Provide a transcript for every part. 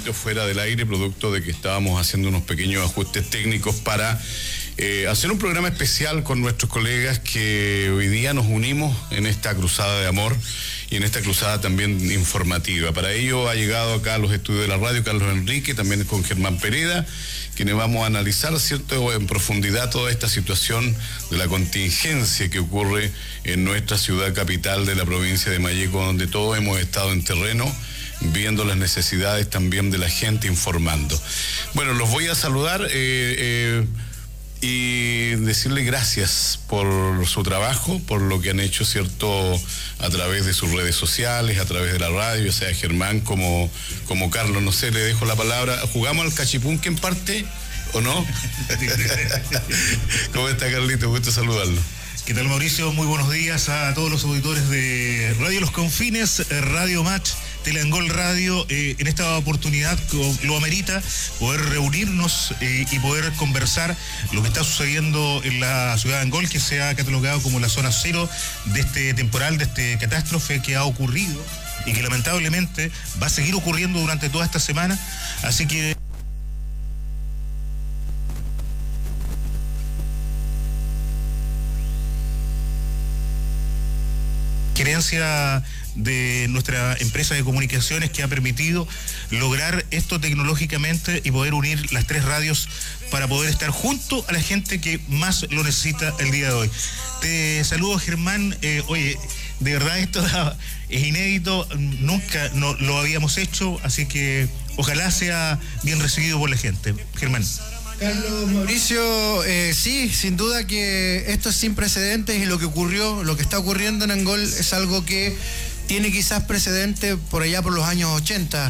minutitos fuera del aire, producto de que estábamos haciendo unos pequeños ajustes técnicos para hacer un programa especial con nuestros colegas que hoy día nos unimos en esta cruzada de amor y en esta cruzada también informativa. Para ello ha llegado acá a los estudios de la radio Carlos Enrique, también con Germán Pereda, quienes vamos a analizar, ¿cierto?, en profundidad toda esta situación de la contingencia que ocurre en nuestra ciudad capital de la provincia de Malleco, donde todos hemos estado en terreno, viendo las necesidades también de la gente, informando. Bueno, los voy a saludar y decirle gracias por su trabajo, por lo que han hecho, ¿cierto?, a través de sus redes sociales, a través de la radio, sea Germán como Carlos. No sé, le dejo la palabra. ¿Jugamos al cachipunque en parte o no? ¿Cómo está, Carlito? Gusto saludarlo. ¿Qué tal, Mauricio? Muy buenos días a todos los auditores de Radio Los Confines, Radio Match, Teleangol Radio. En esta oportunidad lo amerita poder reunirnos y poder conversar lo que está sucediendo en la ciudad de Angol, que se ha catalogado como la zona cero de este temporal, de este catástrofe que ha ocurrido y que lamentablemente va a seguir ocurriendo durante toda esta semana. Así que gerencia de nuestra empresa de comunicaciones que ha permitido lograr esto tecnológicamente y poder unir las tres radios para poder estar junto a la gente que más lo necesita el día de hoy. Te saludo, Germán. Oye, de verdad esto es inédito, nunca lo habíamos hecho, así que ojalá sea bien recibido por la gente. Germán. Carlos, Mauricio, sí, sin duda que esto es sin precedentes y lo que está ocurriendo en Angol es algo que tiene quizás precedente por allá por los años 80,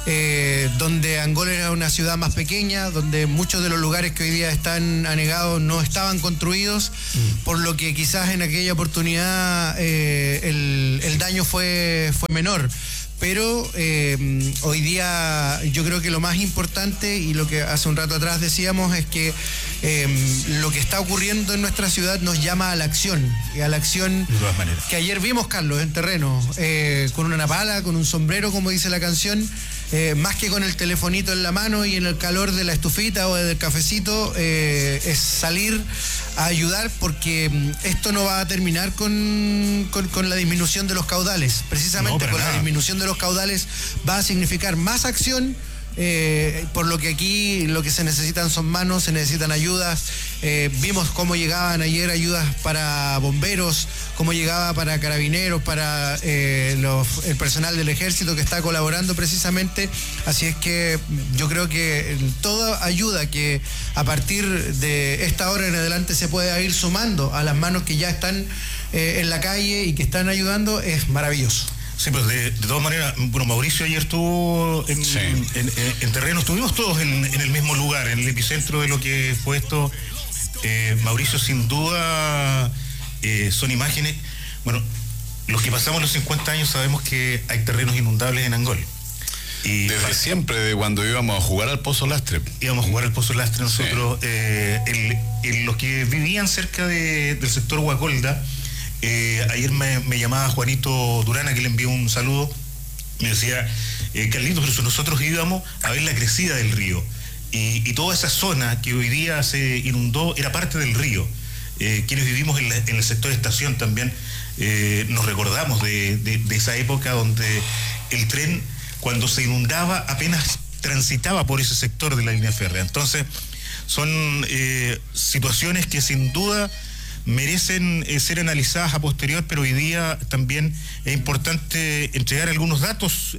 donde Angol era una ciudad más pequeña, donde muchos de los lugares que hoy día están anegados no estaban construidos, por lo que quizás en aquella oportunidad el daño fue menor. Pero hoy día yo creo que lo más importante y lo que hace un rato atrás decíamos es que lo que está ocurriendo en nuestra ciudad nos llama a la acción. Y a la acción de todas maneras. Que ayer vimos, Carlos, en terreno, con una pala, con un sombrero, como dice la canción, más que con el telefonito en la mano y en el calor de la estufita o del cafecito, es salir a ayudar, porque esto no va a terminar con la disminución de los caudales. Precisamente con la disminución de los caudales va a significar más acción, por lo que aquí lo que se necesitan son manos, se necesitan ayudas. Vimos cómo llegaban ayer ayudas para bomberos, cómo llegaba para carabineros, para el personal del ejército que está colaborando precisamente. Así es que yo creo que toda ayuda que a partir de esta hora en adelante se pueda ir sumando a las manos que ya están en la calle y que están ayudando es maravilloso. Sí, pues de todas maneras, bueno, Mauricio ayer estuvo en terreno, estuvimos todos en el mismo lugar, en el epicentro de lo que fue esto. Mauricio, sin duda, son imágenes. Bueno, los que pasamos los 50 años sabemos que hay terrenos inundables en Angol. Y desde siempre, de cuando íbamos a jugar al Pozo Lastre. Íbamos a jugar al Pozo Lastre nosotros. Sí. Los que vivían cerca del sector Huacolda, ayer me llamaba Juanito Durana, que le envió un saludo. Me decía, Carlitos, pero nosotros íbamos a ver la crecida del río. Y toda esa zona que hoy día se inundó era parte del río. Quienes vivimos en el sector estación también nos recordamos de esa época donde el tren, cuando se inundaba, apenas transitaba por ese sector de la línea férrea. Entonces, son situaciones que sin duda merecen ser analizadas a posterior, pero hoy día también es importante entregar algunos datos.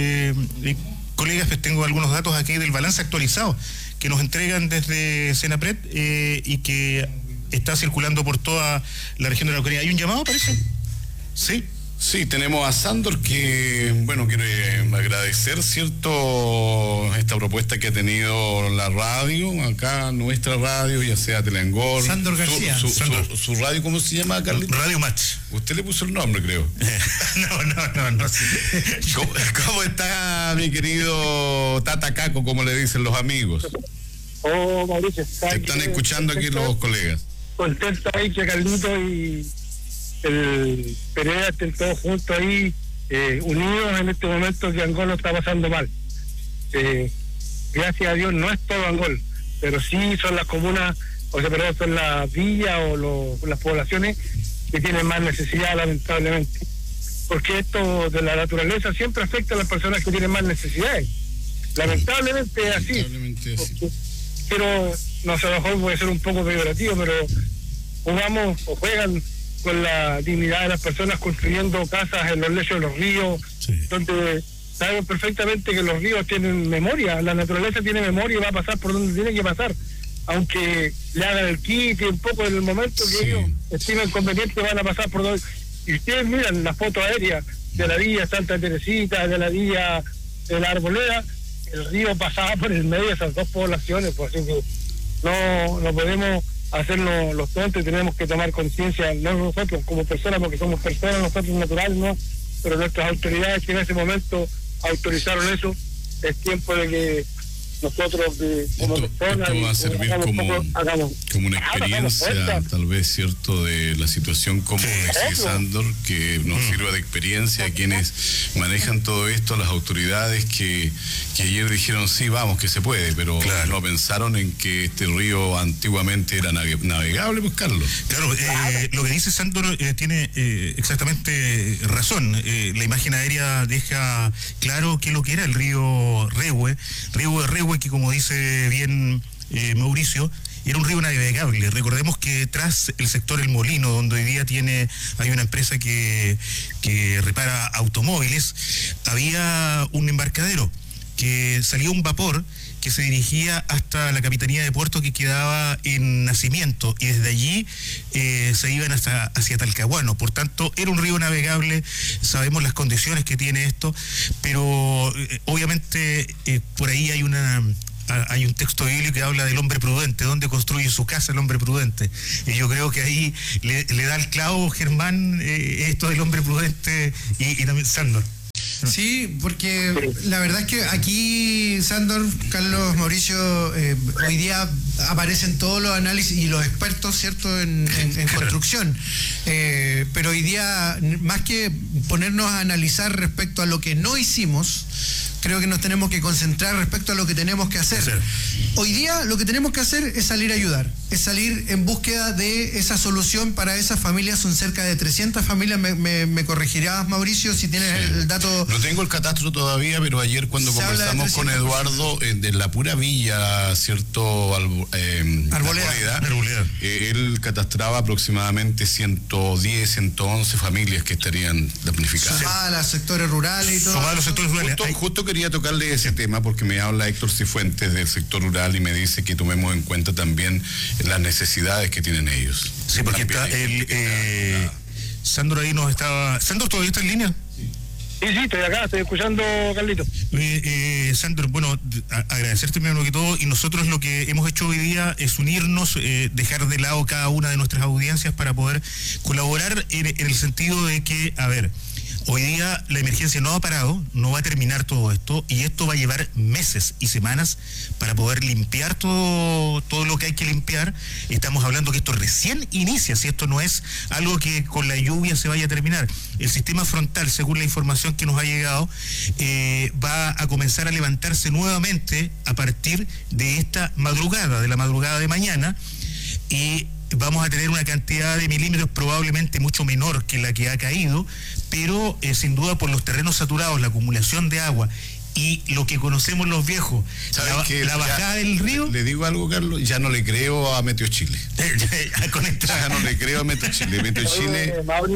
Colegas, pues tengo algunos datos aquí del balance actualizado que nos entregan desde Senapred y que está circulando por toda la región de la Araucanía. ¿Hay un llamado, parece? Sí. Sí, tenemos a Sándor que, bueno, quiere agradecer, ¿cierto?, esta propuesta que ha tenido la radio, acá nuestra radio, ya sea Teleangol. Sándor García. Su radio, ¿cómo se llama, Carlitos? Radio Match. Usted le puso el nombre, creo. No. ¿Cómo está, mi querido Tata Caco, como le dicen los amigos? Oh, Mauricio, te están escuchando aquí los colegas. Contento ahí que Carlito y el Pereda estén todos juntos ahí, unidos en este momento que Angol está pasando mal. gracias a Dios no es todo Angol, pero sí son las comunas, perdón, son las villas o las poblaciones que tienen más necesidad, lamentablemente, porque esto de la naturaleza siempre afecta a las personas que tienen más necesidades, lamentablemente es así. Pero no sé, a lo mejor puede ser un poco peyorativo, pero jugamos o juegan con la dignidad de las personas construyendo casas en los lechos de los ríos, donde sabemos perfectamente que los ríos tienen memoria, la naturaleza tiene memoria y va a pasar por donde tiene que pasar, aunque le hagan el quite un poco en el momento que ellos estimen conveniente, van a pasar por donde. Y ustedes miran las fotos aéreas de la villa Santa Teresita, de la villa de la Arboleda, el río pasaba por el medio de esas dos poblaciones, pues así que no podemos hacernos los tontos, tenemos que tomar conciencia, no nosotros como personas, porque somos personas nosotros naturales, ¿no? Pero nuestras autoridades que en ese momento autorizaron eso, es tiempo de que nosotros como personas esto va a servir como una experiencia, tal vez, cierto, de la situación, como decía Sándor, que nos sirva de experiencia a quienes manejan todo esto, las autoridades que ayer dijeron sí, vamos, que se puede, pero no pensaron en que este río antiguamente era navegable, pues, Carlos. Claro, lo que dice Sándor tiene exactamente razón. La imagen aérea deja claro qué es lo que era el río Rehue, que, como dice bien Mauricio, era un río navegable. Recordemos que tras el sector El Molino, donde hoy día hay una empresa que repara automóviles, había un embarcadero que salía un vapor que se dirigía hasta la Capitanía de Puerto, que quedaba en Nacimiento, y desde allí se iban hacia Talcahuano. Por tanto, era un río navegable, sabemos las condiciones que tiene esto, pero obviamente por ahí hay un texto bíblico que habla del hombre prudente, donde construye su casa el hombre prudente. Y yo creo que ahí le da el clavo, Germán, esto del hombre prudente y también Sándor. Sí, porque la verdad es que aquí, Sándor, Carlos, Mauricio, hoy día aparecen todos los análisis y los expertos, ¿cierto?, en construcción. Pero hoy día, más que ponernos a analizar respecto a lo que no hicimos, creo que nos tenemos que concentrar respecto a lo que tenemos que hacer. Hoy día lo que tenemos que hacer es salir a ayudar, es salir en búsqueda de esa solución para esas familias. Son cerca de 300 familias, me corregirás, Mauricio, si tienes el dato. No tengo el catastro todavía, pero ayer cuando conversamos con Eduardo, de la pura villa, ¿cierto? Arboleda. Él catastraba aproximadamente 110, 111 familias que estarían damnificadas. Sumadas a los sectores rurales y todo. Sumadas a los sectores rurales. Justo quería tocarle ese tema porque me habla Héctor Cifuentes del sector rural y me dice que tomemos en cuenta también las necesidades que tienen ellos. Sí, porque está Sándor ahí nos estaba. ¿Sándor todavía está en línea? Sí, estoy acá, estoy escuchando, Carlito. Sándor, bueno, agradecerte primero que todo, y nosotros lo que hemos hecho hoy día es unirnos, dejar de lado cada una de nuestras audiencias para poder colaborar en el sentido de que, a ver, hoy día la emergencia no ha parado, no va a terminar todo esto, y esto va a llevar meses y semanas para poder limpiar todo lo que hay que limpiar. Estamos hablando que esto recién inicia, si esto no es algo que con la lluvia se vaya a terminar. El sistema frontal, según la información que nos ha llegado, va a comenzar a levantarse nuevamente a partir de esta madrugada, de la madrugada de mañana, y vamos a tener una cantidad de milímetros probablemente mucho menor que la que ha caído, pero sin duda por los terrenos saturados, la acumulación de agua y lo que conocemos los viejos, la bajada del río. Le digo algo, Carlos, ya no le creo a Meteo Chile. Ya no le creo a Meteo Chile. Meteo Chile.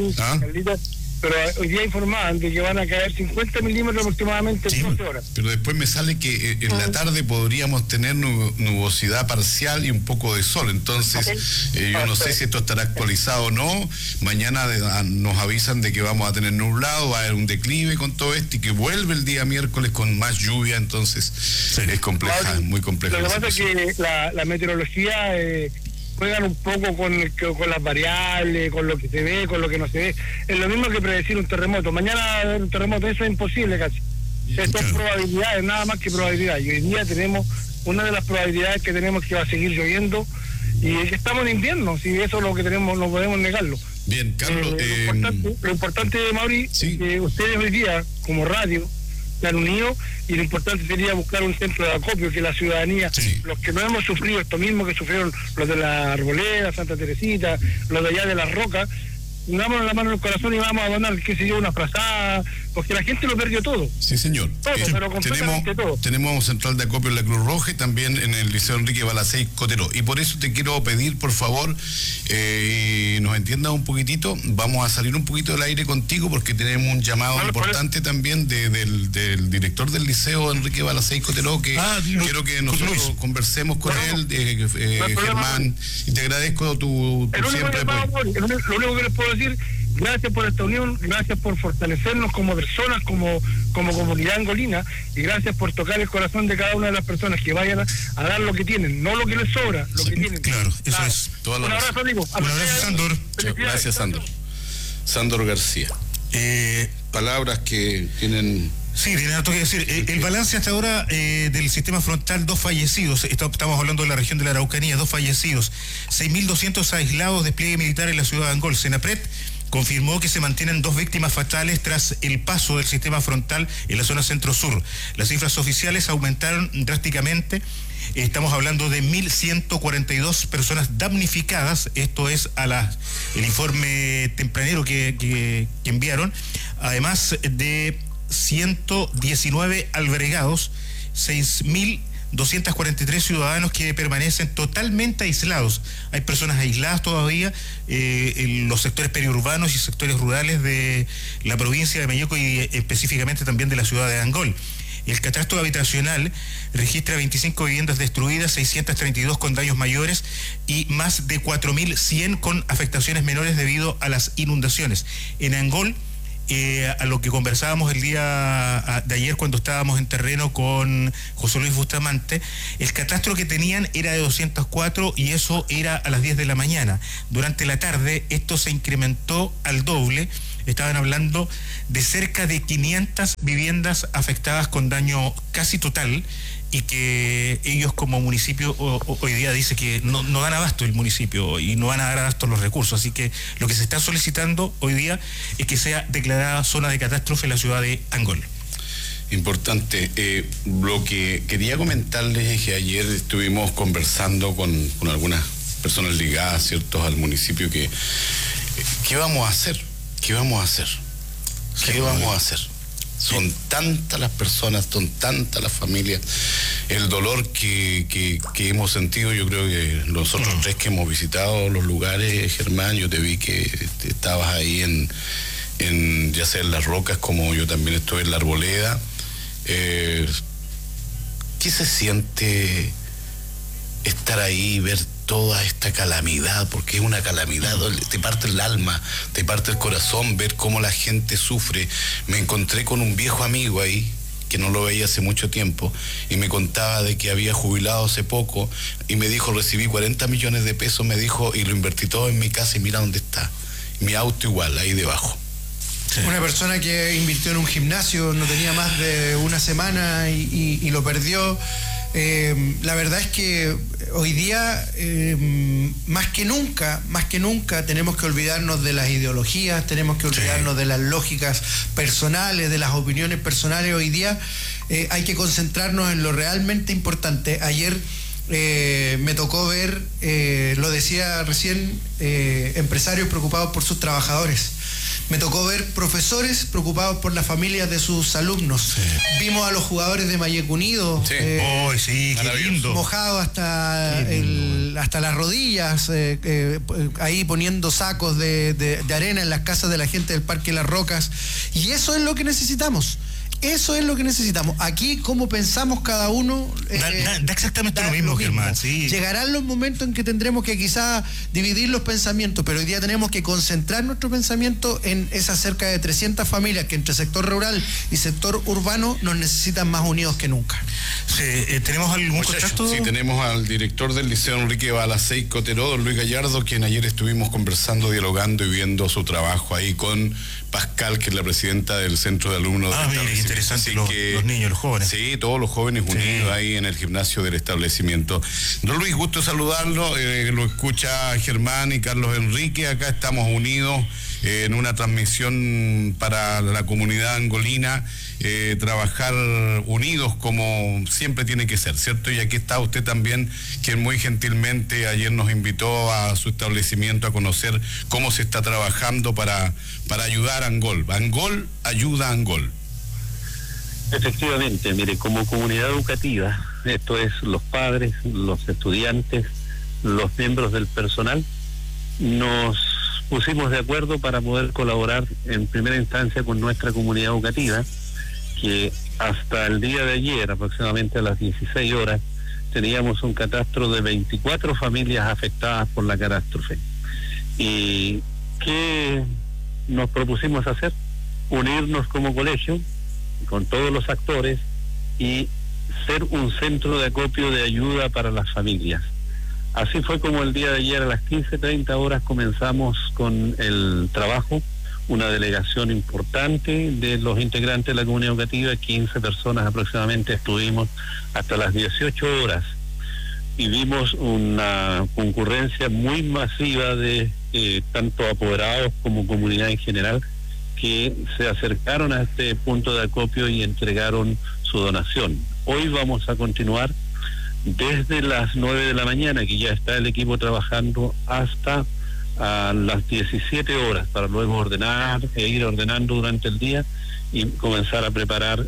Pero hoy día informaban de que van a caer 50 milímetros aproximadamente en 12 horas. Pero después me sale que en la tarde podríamos tener nubosidad parcial y un poco de sol. Entonces, yo no sé si esto estará actualizado o no. Mañana nos avisan de que vamos a tener nublado, va a haber un declive con todo esto y que vuelve el día miércoles con más lluvia. Entonces, es compleja, muy compleja. Lo que pasa es que la meteorología juegan un poco con las variables, con lo que se ve, con lo que no se ve. Es lo mismo que predecir un terremoto. Mañana un terremoto, eso es imposible casi. Esto es probabilidades, nada más que probabilidades. Y hoy día tenemos, una de las probabilidades que tenemos, que va a seguir lloviendo, y estamos en invierno, si eso es lo que tenemos, no podemos negarlo. Bien, Carlos. Lo importante, Mauri, que ustedes hoy día, como radio, se han unido, y lo importante sería buscar un centro de acopio que la ciudadanía, los que no hemos sufrido esto mismo que sufrieron los de la Arboleda, Santa Teresita, los de allá de Las Rocas, dámonos la mano en el corazón y vamos a donar, qué sé yo, una frazada, porque la gente lo perdió todo. Sí, señor. Todo, pero completamente todo. Tenemos central de acopio en la Cruz Roja y también en el Liceo Enrique Balacey Cotero. Y por eso te quiero pedir, por favor, nos entiendas un poquitito. Vamos a salir un poquito del aire contigo porque tenemos un llamado importante también del director del Liceo Enrique Balacey Cotero, que quiero que nosotros conversemos con él, Germán, y te agradezco tu siempre. Lo único que les puedo decir, gracias por esta unión, gracias por fortalecernos como personas, como comunidad angolina, y gracias por tocar el corazón de cada una de las personas que vayan a dar lo que tienen, no lo que les sobra, lo que tienen. Claro, eso es. Un abrazo, amigo. Un abrazo, Sándor. Gracias, Sándor. Sándor García. Palabras que tienen... Sí, tiene algo que decir. El balance hasta ahora del sistema frontal, 2 fallecidos. Estamos hablando de la región de la Araucanía, 2 fallecidos. 6.200 aislados, despliegue militar en la ciudad de Angol. Senapred confirmó que se mantienen 2 víctimas fatales tras el paso del sistema frontal en la zona centro-sur. Las cifras oficiales aumentaron drásticamente. Estamos hablando de 1.142 personas damnificadas. Esto es el informe tempranero que enviaron. Además de 119 albergados, 6.243 ciudadanos que permanecen totalmente aislados. Hay personas aisladas todavía en los sectores periurbanos y sectores rurales de la provincia de Mayeco y específicamente también de la ciudad de Angol. El catastro habitacional registra 25 viviendas destruidas, 632 con daños mayores y más de 4.100 con afectaciones menores debido a las inundaciones. En Angol, a lo que conversábamos el día de ayer cuando estábamos en terreno con José Luis Bustamante, el catastro que tenían era de 204 y eso era a las 10 de la mañana. Durante la tarde esto se incrementó al doble. Estaban hablando de cerca de 500 viviendas afectadas con daño casi total, y que ellos como municipio hoy día dice que no dan abasto el municipio y no van a dar abasto los recursos, así que lo que se está solicitando hoy día es que sea declarada zona de catástrofe la ciudad de Angol. Importante. Lo que quería comentarles es que ayer estuvimos conversando con algunas personas ligadas, ¿cierto?, al municipio, que ¿qué vamos a hacer? ¿Qué vamos a hacer? ¿Qué vamos a hacer? Son tantas las personas, son tantas las familias, el dolor que hemos sentido. Yo creo que nosotros tres que hemos visitado los lugares, Germán, yo te vi que estabas ahí en ya sea en Las Rocas, como yo también estoy en la Arboleda. ¿Qué se siente estar ahí y ver toda esta calamidad? Porque es una calamidad, te parte el alma, te parte el corazón ver cómo la gente sufre. Me encontré con un viejo amigo ahí, que no lo veía hace mucho tiempo, y me contaba de que había jubilado hace poco, y me dijo, recibí 40 millones de pesos, me dijo, y lo invertí todo en mi casa, y mira dónde está. Mi auto igual, ahí debajo. Sí. Una persona que invirtió en un gimnasio, no tenía más de una semana y lo perdió. La verdad es que hoy día más que nunca tenemos que olvidarnos de las ideologías, tenemos que olvidarnos de las lógicas personales, de las opiniones personales. Hoy día hay que concentrarnos en lo realmente importante. Ayer me tocó ver, lo decía recién, empresarios preocupados por sus trabajadores. Me tocó ver profesores preocupados por las familias de sus alumnos. Sí. Vimos a los jugadores de Mayeco Unido mojados hasta las rodillas, ahí poniendo sacos de arena en las casas de la gente del Parque Las Rocas. Y eso es lo que necesitamos. Eso es lo que necesitamos. Aquí, como pensamos cada uno... da exactamente lo mismo, Germán. Sí. Llegarán los momentos en que tendremos que quizá dividir los pensamientos, pero hoy día tenemos que concentrar nuestro pensamiento en esas cerca de 300 familias que entre sector rural y sector urbano nos necesitan más unidos que nunca. Sí, ¿tenemos algún contacto? Sí, tenemos al director del Liceo Enrique Balacey Cotero, don Luis Gallardo, quien ayer estuvimos conversando, dialogando y viendo su trabajo ahí con Pascal, que es la presidenta del centro de alumnos. Mire, interesante, los niños, los jóvenes. Sí, todos los jóvenes unidos ahí en el gimnasio del establecimiento. Don Luis, gusto saludarlo, lo escucha Germán y Carlos Enrique, acá estamos unidos en una transmisión para la comunidad angolina, trabajar unidos como siempre tiene que ser, ¿cierto? Y aquí está usted también, quien muy gentilmente ayer nos invitó a su establecimiento a conocer cómo se está trabajando para ayudar a Angol. Angol ayuda a Angol. Efectivamente, mire, como comunidad educativa, esto es los padres, los estudiantes, los miembros del personal, nos pusimos de acuerdo para poder colaborar en primera instancia con nuestra comunidad educativa, que hasta el día de ayer, aproximadamente a las 16 horas, teníamos un catastro de 24 familias afectadas por la catástrofe. ¿Y qué nos propusimos hacer? Unirnos como colegio con todos los actores y ser un centro de acopio de ayuda para las familias. Así fue como el día de ayer a las 15:30 horas comenzamos con el trabajo, una delegación importante de los integrantes de la comunidad educativa, 15 personas aproximadamente, estuvimos hasta las 18 horas y vimos una concurrencia muy masiva de tanto apoderados como comunidad en general, que se acercaron a este punto de acopio y entregaron su donación. Hoy vamos a continuar desde las 9 de la mañana, que ya está el equipo trabajando, hasta las 17 horas, para luego ordenar e ir ordenando durante el día y comenzar a preparar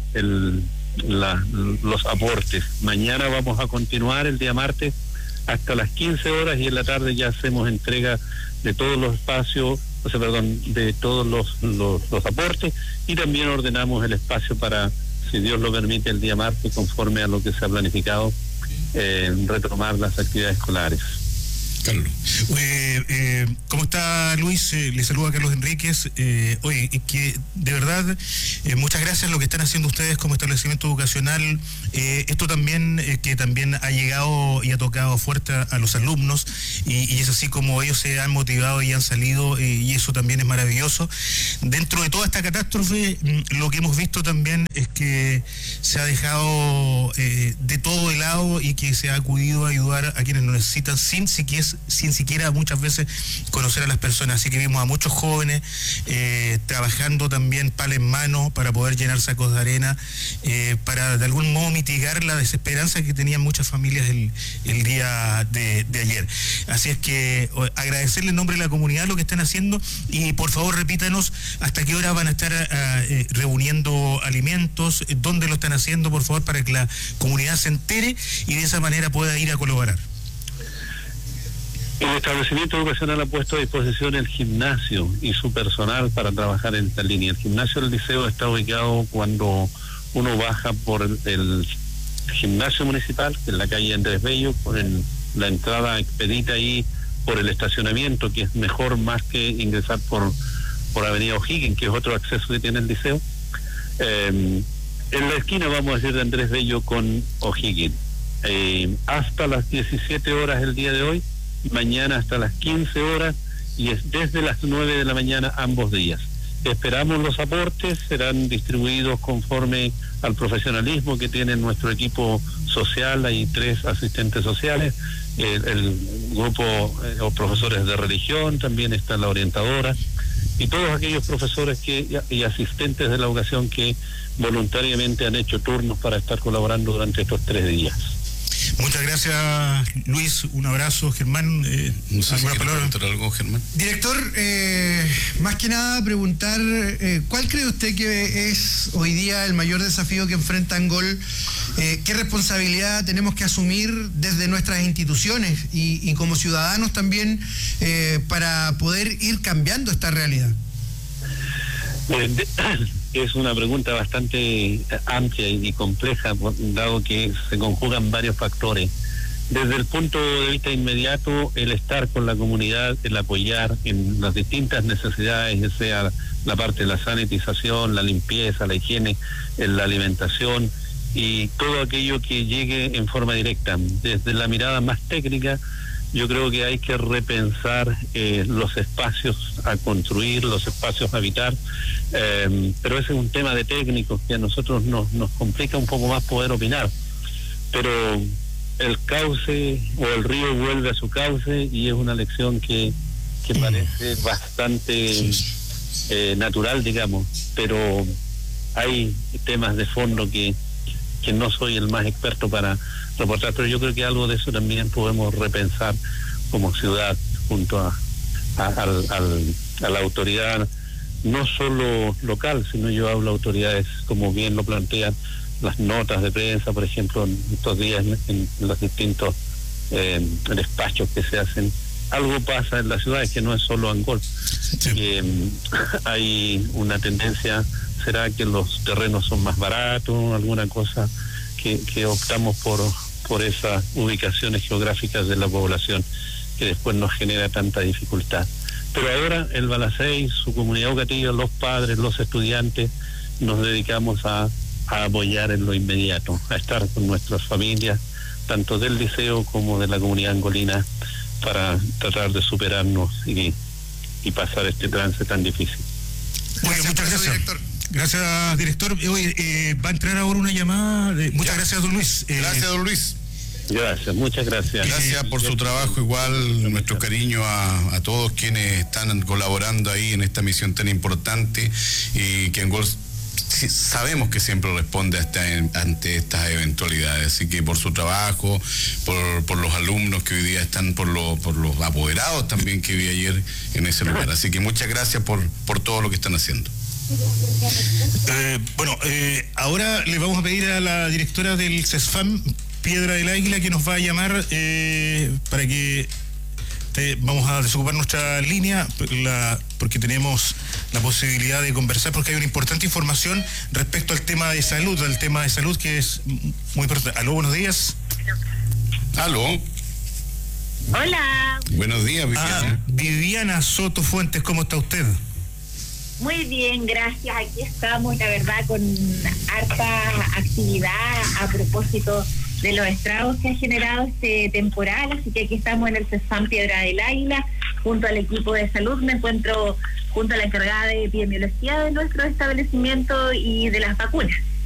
los aportes. Mañana vamos a continuar el día martes hasta las 15 horas y en la tarde ya hacemos entrega de todos los espacios, de todos los aportes, y también ordenamos el espacio para, si Dios lo permite, el día martes, conforme a lo que se ha planificado, retomar las actividades escolares. Carlos. ¿Cómo está Luis? Le saluda Carlos Enríquez. Oye, que de verdad, muchas gracias lo que están haciendo ustedes como establecimiento educacional. Esto también, que también ha llegado y ha tocado fuerte a los alumnos, y es así como ellos se han motivado y han salido, y eso también es maravilloso. Dentro de toda esta catástrofe, lo que hemos visto también es que se ha dejado de todo de lado y que se ha acudido a ayudar a quienes lo necesitan sin siquiera muchas veces conocer a las personas. Así que vimos a muchos jóvenes trabajando también pala en mano para poder llenar sacos de arena, para de algún modo mitigar la desesperanza que tenían muchas familias el día de ayer. Así es que agradecerle en nombre de la comunidad lo que están haciendo, y por favor repítanos hasta qué hora van a estar reuniendo alimentos, dónde lo están haciendo, por favor, para que la comunidad se entere y de esa manera pueda ir a colaborar. El establecimiento educacional ha puesto a disposición el gimnasio y su personal para trabajar en esta línea. El gimnasio del liceo está ubicado cuando uno baja por el gimnasio municipal, en la calle Andrés Bello, por la entrada expedita ahí por el estacionamiento, que es mejor más que ingresar por Avenida O'Higgins, que es otro acceso que tiene el liceo. En la esquina, vamos a decir, de Andrés Bello con O'Higgins. Hasta las 17 horas el día de hoy, mañana hasta las 15 horas, y es desde las 9 de la mañana ambos días. Esperamos los aportes, serán distribuidos conforme al profesionalismo que tiene nuestro equipo social. Hay 3 asistentes sociales, el grupo o profesores de religión, también está la orientadora, y todos aquellos profesores y asistentes de la educación que voluntariamente han hecho turnos para estar colaborando durante estos 3 días. Muchas gracias, Luis. Un abrazo. Germán, no sé si preguntar algo, Germán. Director, más que nada preguntar, ¿cuál cree usted que es hoy día el mayor desafío que enfrenta Angol? ¿Qué responsabilidad tenemos que asumir desde nuestras instituciones y como ciudadanos también para poder ir cambiando esta realidad? Es una pregunta bastante amplia y compleja, dado que se conjugan varios factores. Desde el punto de vista inmediato, el estar con la comunidad, el apoyar en las distintas necesidades, ya sea la parte de la sanitización, la limpieza, la higiene, la alimentación y todo aquello que llegue en forma directa. Desde la mirada más técnica, yo creo que hay que repensar los espacios a construir, los espacios a habitar, pero ese es un tema de técnicos que a nosotros nos complica un poco más poder opinar. Pero el cauce o el río vuelve a su cauce, y es una lección que parece bastante natural, digamos, pero hay temas de fondo que no soy el más experto para reportar, pero yo creo que algo de eso también podemos repensar como ciudad junto a la autoridad, no solo local, sino yo hablo de autoridades, como bien lo plantean, las notas de prensa, por ejemplo, en estos días en los distintos despachos que se hacen. Algo pasa en la ciudad, es que no es solo Angol. Sí. Hay una tendencia, será que los terrenos son más baratos, alguna cosa que optamos por esas ubicaciones geográficas de la población que después nos genera tanta dificultad. Pero ahora el Balasey, su comunidad educativa, los padres, los estudiantes, nos dedicamos a apoyar en lo inmediato, a estar con nuestras familias, tanto del liceo como de la comunidad angolina, para tratar de superarnos y pasar este trance tan difícil. Bueno, muchas gracias, director. Gracias, director. Oye, va a entrar ahora una llamada. Muchas gracias, don Luis. Gracias, don Luis. Gracias, muchas gracias. Gracias por su trabajo, igual nuestro cariño a todos quienes están colaborando ahí en esta misión tan importante, y que Angol sabemos que siempre responde ante estas eventualidades, así que por su trabajo, por los alumnos que hoy día están, por los apoderados también que vi ayer en ese lugar, así que muchas gracias por todo lo que están haciendo. Ahora le vamos a pedir a la directora del CESFAM, Piedra del Águila, que nos va a llamar para que vamos a desocupar nuestra línea porque tenemos la posibilidad de conversar, porque hay una importante información respecto al tema de salud, que es muy importante. Aló, buenos días. Aló. Hola. Buenos días, Viviana. Viviana Soto Fuentes, ¿cómo está usted? Muy bien, gracias. Aquí estamos, la verdad, con harta actividad a propósito de los estragos que ha generado este temporal, así que aquí estamos en el CESFAM Piedra del Águila, junto al equipo de salud. Me encuentro junto a la encargada de epidemiología de nuestro establecimiento y de las vacunas.